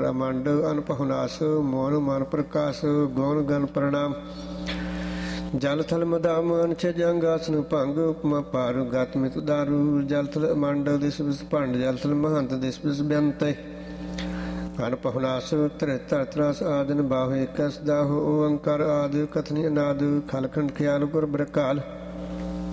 ਬ੍ਰਹਮੰਡ ਅਨਪਹੁਨਾਸ ਮੋਨ ਮਨ ਪ੍ਰਕਾਸ਼ gone gun ਪ੍ਰਣਾਮ ਜਲ ਥਲ ਮਦਾਮ ਅਨਛਜ ਅੰਗਾਸਨ ਭੰਗ ਉਪਮਾ ਪਾਰ ਗਤ ਮਿਤ ਦਾਰੂ ਜਲ ਥਲ ਮੰਡ ਦਿਸ ਬਿਸ ਭੰਡ ਜਲ ਥਲ ਮਹੰਤ ਦਿਸ ਬਿਸ ਬੇਅੰਤੈ ਅਨਪਹੁਨਾਸ ਧਰਤਰਾਸ ਆਦਿਨ ਬਾਹੋ ਇਕਸ ਦਾਹੋ ਓੰਕਾਰ ਆਦਿ ਕਥਨੀ ਅਨਾਦ ਖਲਖੰਡ ਖਿਆਲ ਗੁਰ ਬ੍ਰਕਾਲ